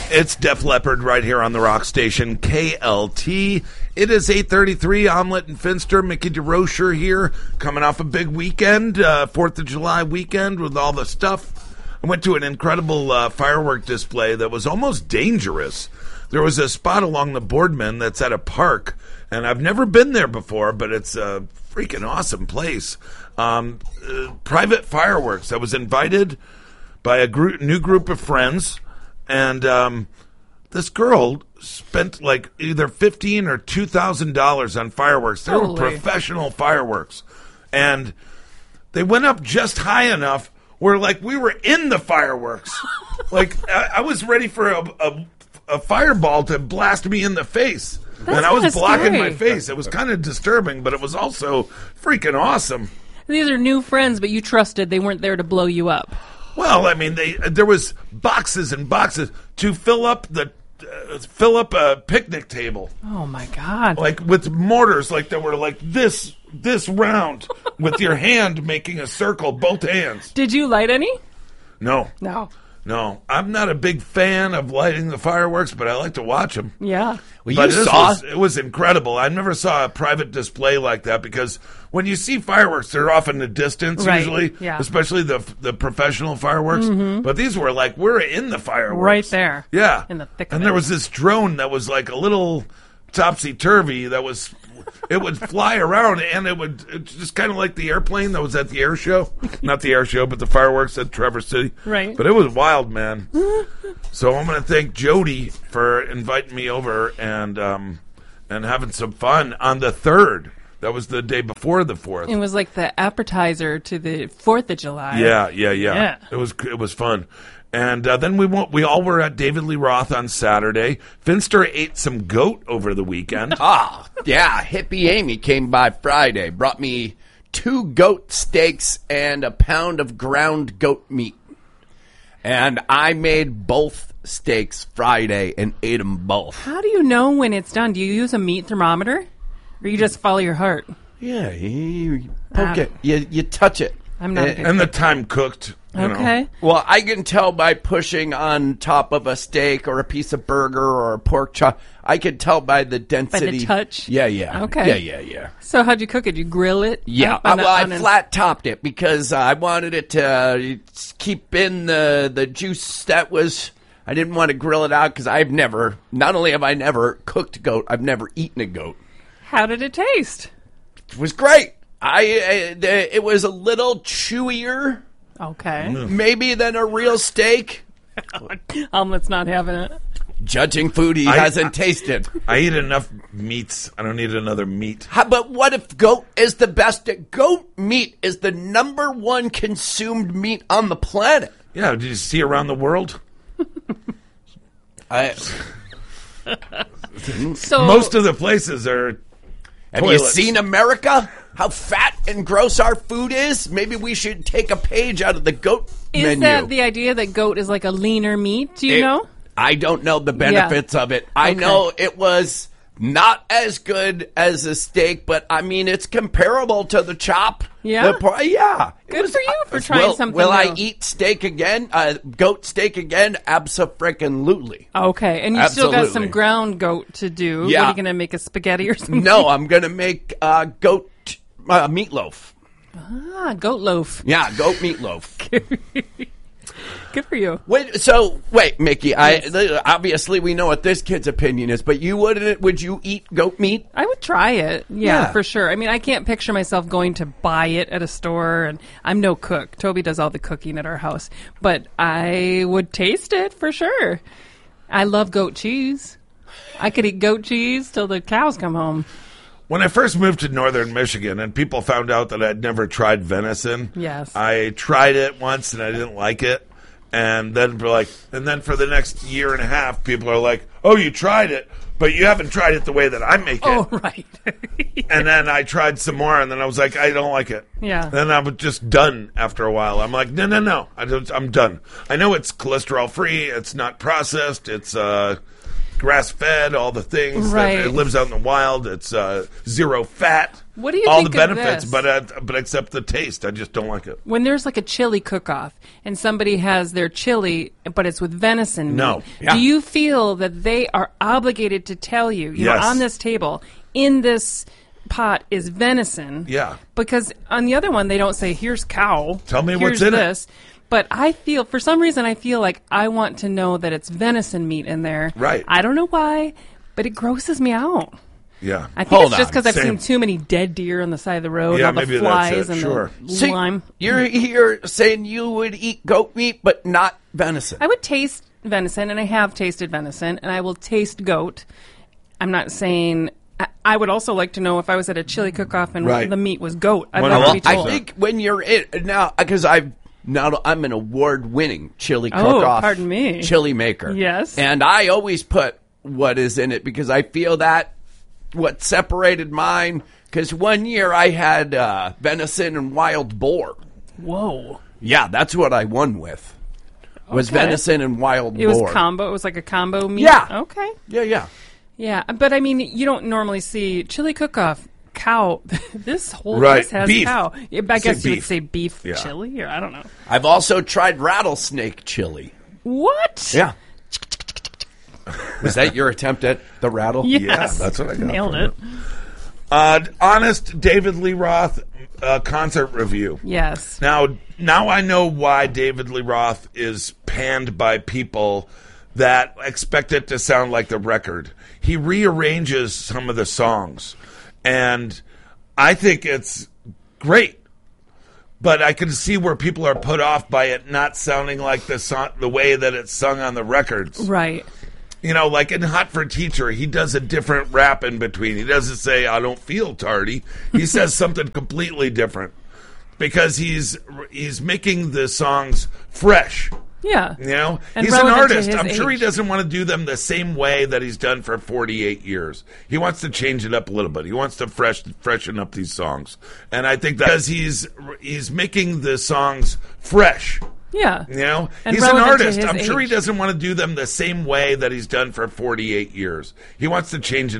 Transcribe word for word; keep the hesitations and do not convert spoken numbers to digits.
It's Def Leppard right here on the rock station K L T. It is eight thirty-three. Omelet and Finster, Mickey DeRocher here, coming off a big weekend, uh, fourth of July weekend with all the stuff. I went to an incredible uh, firework display that was almost dangerous. There was a spot along the Boardman that's at a park, and I've never been there before, but it's a freaking awesome place. Um, uh, private fireworks. I was invited by a group, new group of friends. And um, this girl spent like either fifteen or two thousand dollars on fireworks. They Holy. were professional fireworks, and they went up just high enough where like we were in the fireworks. Like I, I was ready for a, a, a fireball to blast me in the face, That's and I was kinda blocking scary. my face. It was kind of disturbing, but it was also freaking awesome. These are new friends, but you trusted they weren't there to blow you up. Well, I mean, they there was boxes and boxes to fill up the uh, fill up a picnic table, Oh, my God. like with mortars, like that were like this this round, with your hand making a circle, both hands. Did you light any? No, No. no, I'm not a big fan of lighting the fireworks, but I like to watch them. Yeah. Well, But you this saw was, it was incredible. I never saw a private display like that because when you see fireworks, they're off in the distance Right, usually, yeah. especially the the professional fireworks. But these were like we're in the fireworks Right there. yeah, In the thick of and it. there was this drone that was like a little topsy turvy that was. It would fly around, and it would it's just kind of like the airplane that was at the air show. Not the air show, but the fireworks at Traverse City. Right. But it was wild, man. So I'm going to thank Jody for inviting me over and um, and having some fun on the third. That was the day before the fourth. It was like the appetizer to the fourth of July. Yeah, yeah, yeah, Yeah. It was it was fun. And uh, then we went, we all were at David Lee Roth on Saturday. Finster ate some goat over the weekend. Ah, yeah. Hippie Amy came by Friday, brought me two goat steaks and a pound of ground goat meat. And I made both steaks Friday and ate them both. How do you know when it's done? Do you use a meat thermometer? Or you just follow your heart? Yeah, you poke Ah. it. You, you touch it. I'm not a And- good And the time cooked. You Okay. Know. Well, I can tell by pushing on top of a steak or a piece of burger or a pork chop. I can tell by the density. touch? Yeah, yeah. Okay. Yeah, yeah, yeah. So how'd you cook it? You grill it? Yeah, up on I, a- well, I on an- flat topped it because uh, I wanted it to uh, keep in the the juice that was. I didn't want to grill it out because I've never. Not only have I never cooked goat, I've never eaten a goat. How did it taste? It was great. I uh, the, it was a little chewier, Okay. maybe than a real steak. Omelet's not having it. Judging food he I- hasn't I- tasted. I eat enough meats. I don't need another meat. How, but what if goat is the best? Goat meat is the number one consumed meat on the planet. Yeah, did you see around the world? I, So Most of the places are have you toilets. seen America? How fat and gross our food is? Maybe we should take a page out of the goat is menu. that the idea that goat is like a leaner meat? Do you It- know? I don't know the benefits of it. I Okay. know it was not as good as a steak, but I mean it's comparable to the chop. Yeah? The por- yeah. It Good for you for trying will, something Will I new. eat steak again? Uh, goat steak again? Abso-frickin-lutely. Okay, and you still got some Absolutely. ground goat to do. What, Yeah. are you going to make a spaghetti or something? No, I'm gonna make uh, goat uh, meatloaf. Ah, goat loaf. Yeah, goat meatloaf. Good for you. Wait, so wait, Mickey. I th- obviously we know what this kid's opinion is, but you wouldn't? Would you eat goat meat? I would try it. Yeah, Yeah. for sure. I mean, I can't picture myself going to buy it at a store, and I'm no cook. Toby does all the cooking at our house, but I would taste it for sure. I love goat cheese. I could eat goat cheese till the cows come home. When I first moved to northern Michigan and people found out that I'd never tried venison, Yes. I tried it once and I didn't like it. And then for like, and then for the next year and a half, people are like, "Oh, you tried it, but you haven't tried it the way that I make it." Oh, right. And then I tried some more, and then I was like, "I don't like it." Yeah. Then I was just done after a while. I'm like, "No, no, no, I don't, I'm done." I know it's cholesterol free. It's not processed. It's uh, grass fed, all the things. Right. That it lives out in the wild. It's uh, zero fat. What do you all think the of benefits, this? but uh, but except the taste, I just don't like it. When there's like a chili cook-off and somebody has their chili, but it's with venison meat, No. Yeah. do you feel that they are obligated to tell you, you Yes. know, on this table, in this pot is venison? Yeah. Because on the other one, they don't say, here's cow. Tell me here's what's in it." this. But I feel, for some reason, I feel like I want to know that it's venison meat in there. Right. I don't know why, but it grosses me out. Yeah. I think Hold it's just on. because I've Same. seen too many dead deer on the side of the road, Yeah, all the maybe that's flies it. and Sure. the See, lime. you're here saying you would eat goat meat, but not venison. I would taste venison, and I have tasted venison, and I will taste goat. I'm not saying. I, I would also like to know if I was at a chili cook-off and Right. the meat was goat. I'd Well, like to Well, be I told. think when you're in now, because I've now I'm an award-winning chili Oh, cook-off, pardon me. chili maker. Yes. and I always put what is in it because I feel that what separated mine. Because one year I had uh, venison and wild boar. Whoa. Yeah, that's what I won with. Was Okay. venison and wild It boar. was combo. It was like a combo meat. Yeah. Okay. Yeah, yeah. Yeah, but I mean, you don't normally see chili cook-off cow. This whole Right. list has Beef. cow. Yeah, I Say guess you would beef. say beef Yeah. chili, or I don't know. I've also tried rattlesnake chili. What? Yeah. Was that your attempt at the rattle? Yes. Yeah, that's what I got Nailed from it. Uh, honest David Lee Roth uh, concert review. Yes. Now, now I know why David Lee Roth is panned by people that expect it to sound like the record. He rearranges some of the songs, and I think it's great. But I can see where people are put off by it not sounding like the song, the way that it's sung on the records. Right. You know, like in Hot for Teacher, he does a different rap in between. He doesn't say, I don't feel tardy. He says something completely different because he's he's making the songs fresh. Yeah. You know, And he's an relevant to artist. his I'm sure he age. doesn't want to do them the same way that he's done for forty-eight years. He wants to change it up a little bit. He wants to fresh freshen up these songs. And I think that because he's he's making the songs fresh. Yeah. You know, And he's an relevant to artist. his I'm sure he age. doesn't want to do them the same way that he's done for forty-eight years. He wants to change it